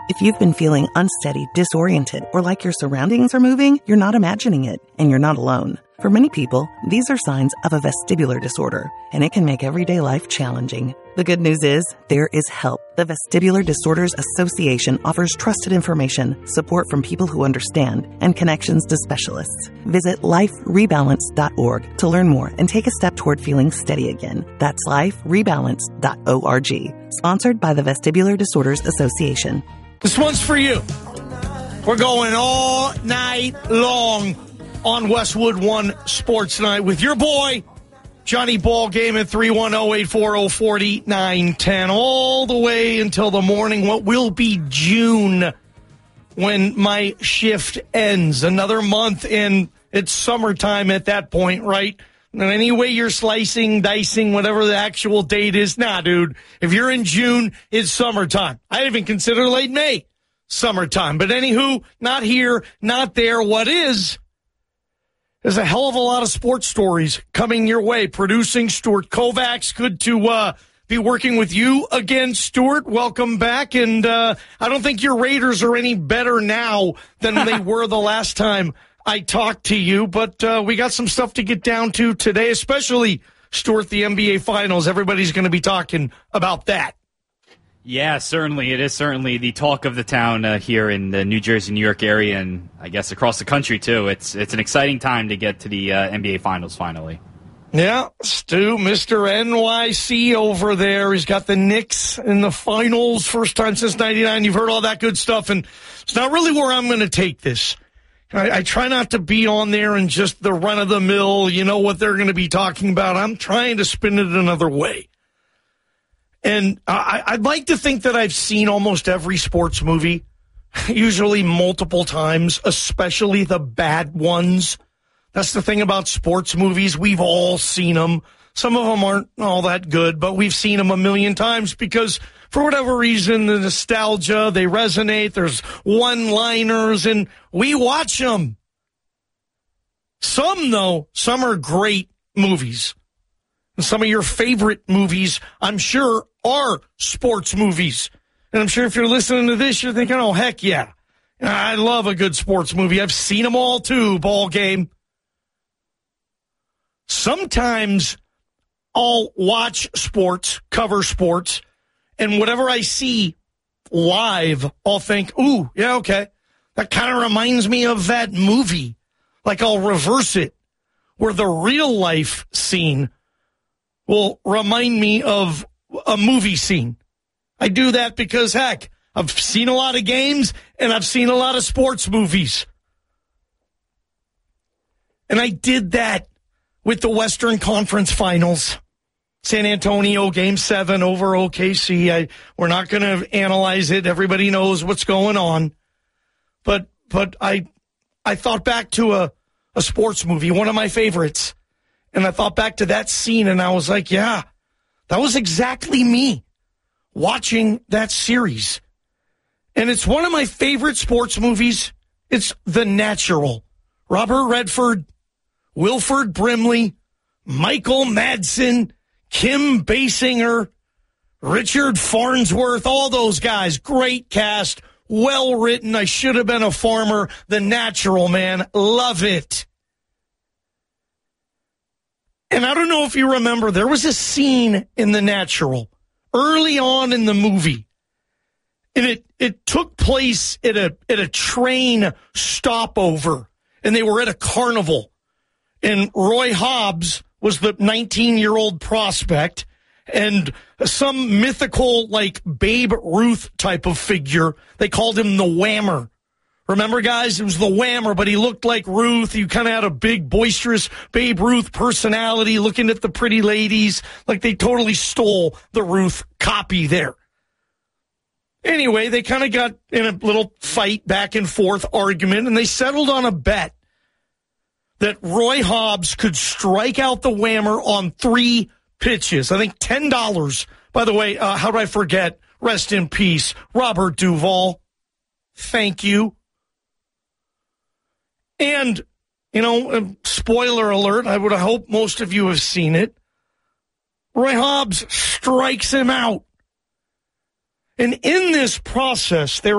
If you've been feeling unsteady, disoriented, or like your surroundings are moving, you're not imagining it, and you're not alone. For many people, these are signs of a vestibular disorder, and it can make everyday life challenging. The good news is, there is help. The Vestibular Disorders Association offers trusted information, support from people who understand, and connections to specialists. Visit liferebalance.org to learn more and take a step toward feeling steady again. That's liferebalance.org. Sponsored by the Vestibular Disorders Association. This one's for you. We're going all night long on Westwood One Sports Night with your boy, Johnny Ballgame at 310-840-4910, all the way until the morning, what will be June, when my shift ends. Another month, and it's summertime at that point, right? And any way you're slicing, dicing, whatever the actual date is, nah, dude. If you're in June, it's summertime. I even consider late May summertime. But anywho, not here, not there. What is? There's a hell of a lot of sports stories coming your way. Producing Stuart Kovacs. Good to be working with you again, Stuart. Welcome back. And I don't think your Raiders are any better now than they were the last time I talked to you. But we got some stuff to get down to today, especially, Stuart, the NBA Finals. Everybody's going to be talking about that. Yeah, certainly. It is certainly the talk of the town here in the New Jersey, New York area, and I guess across the country, too. It's an exciting time to get to the NBA Finals, finally. Yeah, Stu, Mr. NYC over there. He's got the Knicks in the finals, first time since 99. You've heard all that good stuff, and it's not really where I'm going to take this. I try not to be on there and just the run-of-the-mill, you know what they're going to be talking about. I'm trying to spin it another way. And I'd like to think that I've seen almost every sports movie, usually multiple times, especially the bad ones. That's the thing about sports movies. We've all seen them. Some of them aren't all that good, but we've seen them a million times because for whatever reason, the nostalgia, they resonate. There's one-liners, and we watch them. Some are great movies. And some of your favorite movies, I'm sure, are sports movies. And I'm sure if you're listening to this, you're thinking, oh, heck yeah. I love a good sports movie. I've seen them all, too, ball game. Sometimes I'll watch sports, cover sports, and whatever I see live, I'll think, ooh, yeah, okay. That kind of reminds me of that movie. Like I'll reverse it, where the real life scene will remind me of a movie scene. I do that because, heck, I've seen a lot of games and I've seen a lot of sports movies. And I did that with the Western Conference Finals. San Antonio, Game 7 over OKC. We're not going to analyze it. Everybody knows what's going on. But I thought back to a sports movie, one of my favorites. And I thought back to that scene, and I was like, yeah, that was exactly me watching that series. And it's one of my favorite sports movies. It's The Natural. Robert Redford, Wilford Brimley, Michael Madsen, Kim Basinger, Richard Farnsworth, all those guys. Great cast, well written. I should have been a farmer. The Natural, man. Love it. And I don't know if you remember, there was a scene in The Natural early on in the movie. And it took place at a train stopover. And they were at a carnival. And Roy Hobbs was the 19-year-old prospect. And some mythical, like, Babe Ruth type of figure, they called him the Whammer. Remember, guys? It was the Whammer, but he looked like Ruth. He kind of had a big, boisterous Babe Ruth personality, looking at the pretty ladies like they totally stole the Ruth copy there. Anyway, they kind of got in a little fight, back and forth argument, and they settled on a bet that Roy Hobbs could strike out the Whammer on 3 pitches. I think $10. By the way, how do I forget? Rest in peace, Robert Duvall. Thank you. And, you know, spoiler alert, I would hope most of you have seen it. Roy Hobbs strikes him out. And in this process, there